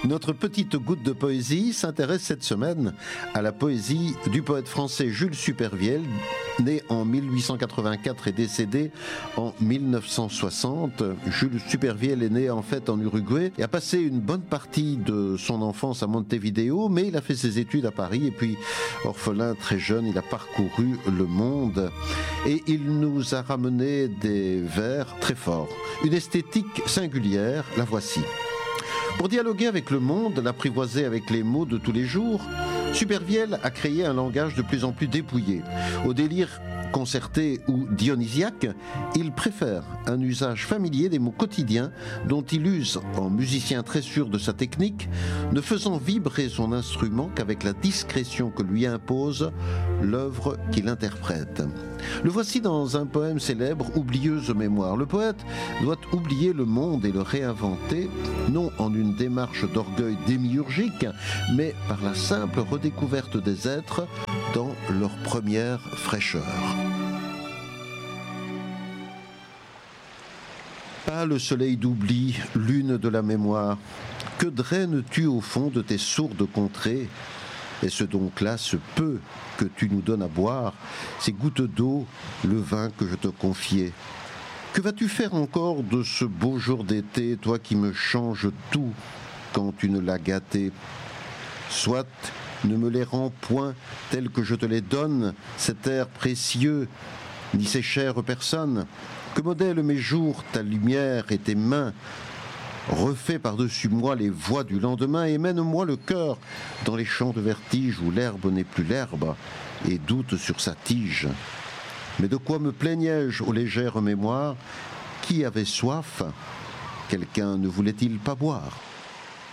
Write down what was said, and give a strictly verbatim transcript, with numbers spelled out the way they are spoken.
Notre petite goutte de poésie s'intéresse cette semaine à la poésie du poète français Jules Supervielle, né en mille huit cent quatre-vingt-quatre et décédé en mille neuf cent soixante. Jules Supervielle est né en fait en Uruguay et a passé une bonne partie de son enfance à Montevideo, mais il a fait ses études à Paris et puis, orphelin très jeune, il a parcouru le monde et il nous a ramené des vers très forts. Une esthétique singulière, la voici. Pour dialoguer avec le monde, l'apprivoiser avec les mots de tous les jours, Supervielle a créé un langage de plus en plus dépouillé. Au délire concerté ou dionysiaque, il préfère un usage familier des mots quotidiens dont il use en musicien très sûr de sa technique, ne faisant vibrer son instrument qu'avec la discrétion que lui impose l'œuvre qu'il interprète. Le voici dans un poème célèbre, Oublieuse mémoire. Le poète doit oublier le monde et le réinventer, non en une démarche d'orgueil démiurgique, mais par la simple redécouverte des êtres dans leur première fraîcheur. Pâle soleil d'oubli, lune de la mémoire, que draines-tu au fond de tes sourdes contrées ? Est-ce donc là ce peu que tu nous donnes à boire, ces gouttes d'eau, le vin que je te confiais ? Que vas-tu faire encore de ce beau jour d'été, toi qui me changes tout quand tu ne l'as gâté ? Soit ne me les rends point tels que je te les donne, cet air précieux, ni ces chères personnes. Que modèlent mes jours ta lumière et tes mains ? Refais par-dessus moi les voix du lendemain et mène-moi le cœur dans les champs de vertige où l'herbe n'est plus l'herbe et doute sur sa tige. Mais de quoi me plaignais-je aux légères mémoires ? Qui avait soif ? Quelqu'un ne voulait-il pas boire ?